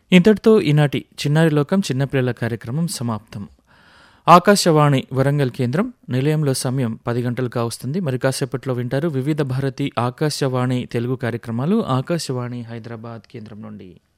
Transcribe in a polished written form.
ఇంతటితో ఈనాటి చిన్నారి లోకం చిన్నపిల్లల కార్యక్రమం సమాప్తం. ఆకాశవాణి వరంగల్ కేంద్రం నిలయంలో సమయం 10 గంటలు కావస్తుంది. మరి కాసేపట్లో వింటారు వివిధ భారతి ఆకాశవాణి తెలుగు కార్యక్రమాలు ఆకాశవాణి హైదరాబాద్ కేంద్రం నుండి.